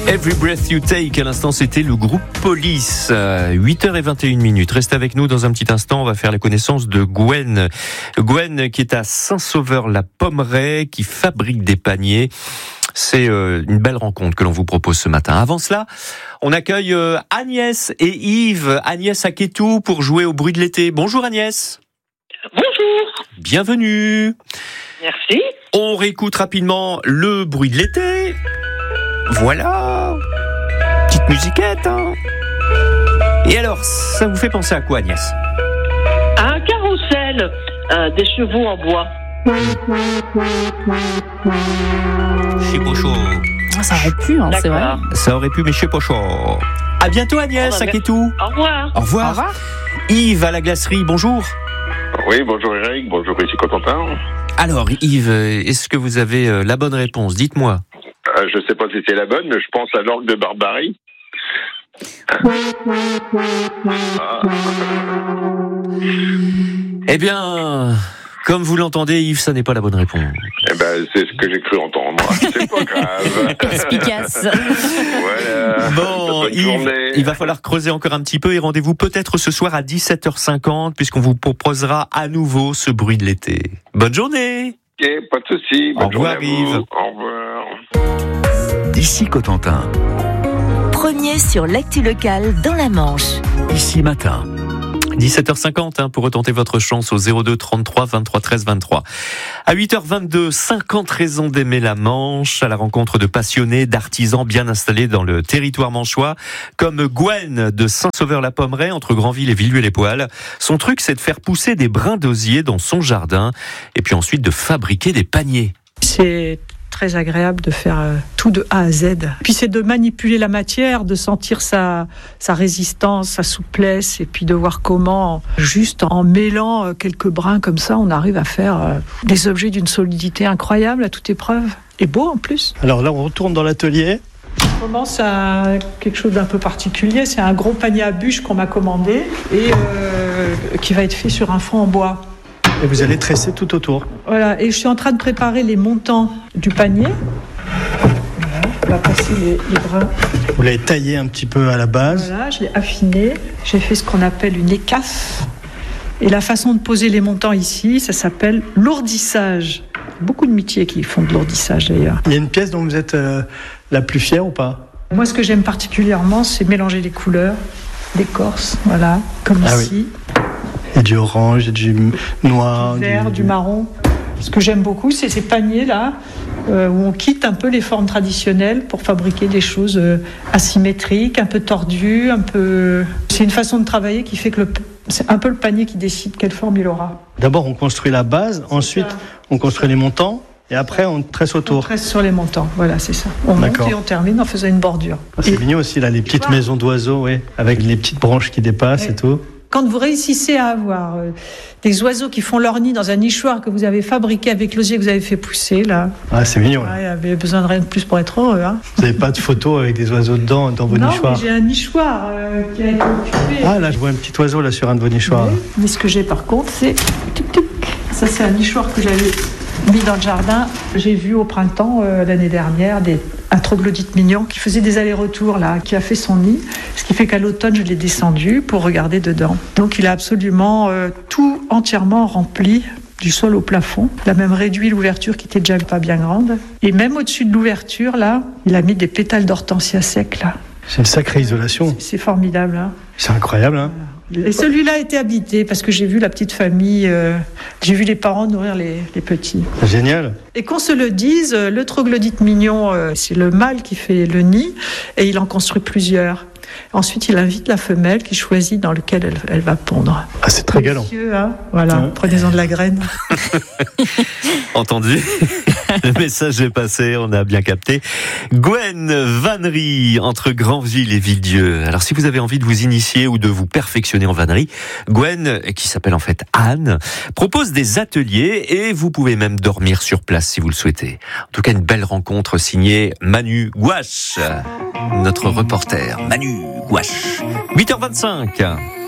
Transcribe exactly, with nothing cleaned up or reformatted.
Every Breath You Take, à l'instant c'était le groupe Police. huit heures vingt et une minutes. Reste avec nous dans un petit instant, on va faire la connaissance de Gwen. Gwen qui est à Saint-Sauveur-la-Pommeraye, qui fabrique des paniers. C'est euh, une belle rencontre que l'on vous propose ce matin. Avant cela, on accueille euh, Agnès et Yves. Agnès à Kétou pour jouer au bruit de l'été. Bonjour Agnès. Bonjour. Bienvenue. Merci. On réécoute rapidement le bruit de l'été. Voilà. Petite musiquette, hein. Et alors, ça vous fait penser à quoi, Agnès ? Un carrousel, euh, des chevaux en bois. Chez Pochot. Ça aurait pu, hein, c'est vrai. Ça aurait pu, mais chez Pochot. À bientôt, Agnès, oh, à Kétou. Au revoir. Au revoir. Au revoir. Yves à la glacerie, bonjour. Oui, bonjour Eric, bonjour ici Cotentin. Alors, Yves, est-ce que vous avez la bonne réponse ? Dites-moi. Euh, je ne sais pas si c'est la bonne, mais je pense à l'orgue de Barbarie. Ah. Eh bien, comme vous l'entendez, Yves, ça n'est pas la bonne réponse. Eh ben, c'est ce que j'ai cru entendre. C'est pas grave. Perspicace. Voilà. Bon, Yves, il va falloir creuser encore un petit peu et rendez-vous peut-être ce soir à dix-sept heures cinquante, puisqu'on vous proposera à nouveau ce bruit de l'été. Bonne journée. Ok, pas de souci. Au revoir, Yves. Au revoir. Ici Cotentin. Premier sur l'actu locale dans la Manche. Ici Matin. dix-sept heures cinquante hein, pour retenter votre chance au zéro deux trente-trois vingt-trois treize vingt-trois. À huit heures vingt-deux, cinquante raisons d'aimer la Manche, à la rencontre de passionnés, d'artisans bien installés dans le territoire manchois, comme Gwen de Saint-Sauveur-la-Pommeraye, entre Granville et Villieu-les-Poêles. Son truc, c'est de faire pousser des brins d'osier dans son jardin, et puis ensuite de fabriquer des paniers. C'est très agréable de faire tout de A à Z. Puis c'est de manipuler la matière, de sentir sa, sa résistance, sa souplesse, et puis de voir comment, juste en mêlant quelques brins comme ça, on arrive à faire des objets d'une solidité incroyable à toute épreuve. Et beau en plus. Alors là, on retourne dans l'atelier. On commence à quelque chose d'un peu particulier. C'est un gros panier à bûches qu'on m'a commandé et euh, qui va être fait sur un fond en bois. Et vous allez tresser tout autour. Voilà, et je suis en train de préparer les montants du panier. Voilà, on va passer les, les brins. Vous l'avez taillé un petit peu à la base. Voilà, je l'ai affiné. J'ai fait ce qu'on appelle une écaffe. Et la façon de poser les montants ici, ça s'appelle lourdissage. Beaucoup de métiers qui font de lourdissage d'ailleurs. Il y a une pièce dont vous êtes euh, la plus fière ou pas ? Moi, ce que j'aime particulièrement, c'est mélanger les couleurs, l'écorce, voilà, comme ah ici. Oui. Il y a du orange, il y a du noir, du vert, du, du marron. Ce que j'aime beaucoup, c'est ces paniers-là, euh, où on quitte un peu les formes traditionnelles pour fabriquer des choses euh, asymétriques, un peu tordues, un peu... C'est une façon de travailler qui fait que le... c'est un peu le panier qui décide quelle forme il aura. D'abord, on construit la base, c'est ensuite, ça. On construit les montants, et après, on tresse autour. On tresse sur les montants, voilà, c'est ça. On D'accord. monte et on termine en faisant une bordure. Ah, c'est et... mignon aussi, là, les petites voilà. maisons d'oiseaux, ouais, avec les petites branches qui dépassent ouais. et tout. Quand vous réussissez à avoir euh, des oiseaux qui font leur nid dans un nichoir que vous avez fabriqué avec l'osier que vous avez fait pousser, là. Ah, c'est mignon. Il n'y avait besoin de rien de plus pour être heureux. Hein. Vous n'avez pas de photos avec des oiseaux dedans, dans vos non, nichoirs ? Non, j'ai un nichoir euh, qui a été occupé. Ah, là, je vois un petit oiseau là sur un de vos nichoirs. Oui, mais ce que j'ai par contre, c'est... Ça, c'est un nichoir que j'avais mis dans le jardin. J'ai vu au printemps, euh, l'année dernière, des... un troglodyte mignon qui faisait des allers-retours là, qui a fait son nid, ce qui fait qu'à l'automne je l'ai descendu pour regarder dedans. Donc il a absolument euh, tout entièrement rempli du sol au plafond. Il a même réduit l'ouverture qui était déjà pas bien grande. Et même au-dessus de l'ouverture là, il a mis des pétales d'hortensia secs là. C'est une sacrée isolation. C'est, c'est formidable. Hein. C'est incroyable. Hein. Et celui-là a été habité parce que j'ai vu la petite famille, euh, j'ai vu les parents nourrir les, les petits. Génial. Et qu'on se le dise, le troglodyte mignon, euh, c'est le mâle qui fait le nid et il en construit plusieurs. Ensuite, il invite la femelle qui choisit dans lequel elle, elle va pondre. Ah, c'est très galant. Monsieur, hein, voilà, ouais. Prenez-en de la graine. Entendu. Le message est passé, on a bien capté. Gwen vannerie entre Granville et Villedieu. Alors si vous avez envie de vous initier ou de vous perfectionner en vannerie, Gwen, qui s'appelle en fait Anne, propose des ateliers et vous pouvez même dormir sur place si vous le souhaitez. En tout cas, une belle rencontre signée Manu Gouache, notre reporter. Manu Gouache. huit heures vingt-cinq.